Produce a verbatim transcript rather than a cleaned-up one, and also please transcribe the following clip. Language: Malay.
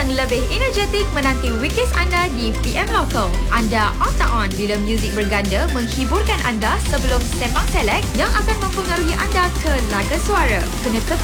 yang lebih energetik menanti weekdays anda di P M Local. Anda on tak on bila muzik berganda menghiburkan anda sebelum sembang select yang akan mempengaruhi anda ke laga suara. Kena tetap